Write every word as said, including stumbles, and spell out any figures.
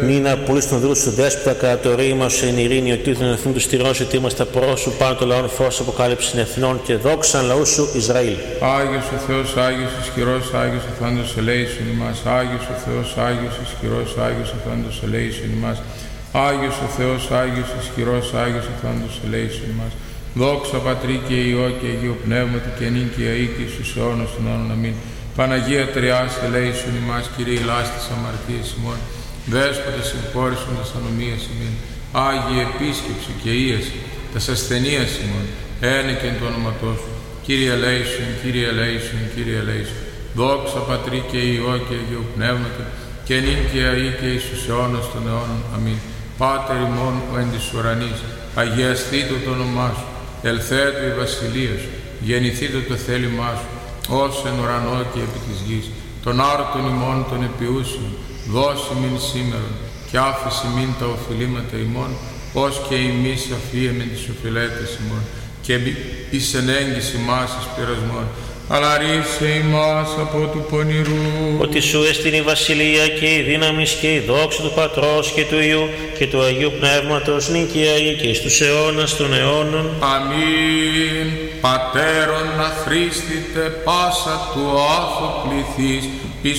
Νίνα, πολύ των δούλου σου δέσποτα, κατά το ρήμα σου εν ειρήνη, ο τύχων εθνών του στηρός, ότι είμαστε πρόσου πάνω των λαών, φως αποκάλυψη εθνών και δόξαν λαού σου Ισραήλ. Άγιος ο Θεός, Άγιος ισχυρός, Άγιος ο θάνατος ελέησον ημάς. Άγιος ο Θεός, Άγιος ισχυρός, Άγιος ο θάνατος ελέησον ημάς. Άγιος ο Θεός, Άγιος ισχυρός, Άγιος ο θάνατος ελέησον ημάς. Δόξα Πατρί και Υιό και Αγίου Πνεύματι και νυν και αεί και στους αιώνας των αιώνων. Αμήν. Παναγία Τριάς ελέησον ημάς, Κύριε ηλάστης αμαρτίας ημών. Δέσποτες εκπόρησον τας ανομίας ημών. Άγιε επίσκεψη και ίαση τας ασθενείας ημών. Ένεκεν το όνοματό σου. Κύριε ελέησον, Κύριε ελέησον, Κύριε ελέησον. Δόξα Πατρί και Υιό και Αγίου Πνεύματι και νυν και αεί και εις τους αιώνας των αιώνων. Αμήν. Πάτερ ημών ο εν της ουρανής, αγιαστήτω το όνομά σου. Ελθέτω η βασιλεία σου, γεννηθήτω το θέλημά σου, ως εν ουρανό και επί της γης. Των άρτων ημών των επιούσιων, δώσει μην σήμερον, και άφηση μην τα οφειλήματα ημών, ως και εμείς αφίεμεν τις οφειλέτες ημών, και εις εν έγκυση μας εις πειρασμών, αλλά ρίσε ημάς από του πονηρού. Ότι σου εστιν η βασιλεία και η δύναμη και η δόξα του Πατρός και του Υιού και του Αγίου Πνεύματος νυν και αεί και εις τους αιώνας των αιώνων. Αμήν. Πατέρων να χρήστητε πάσα του άθου πληθείς,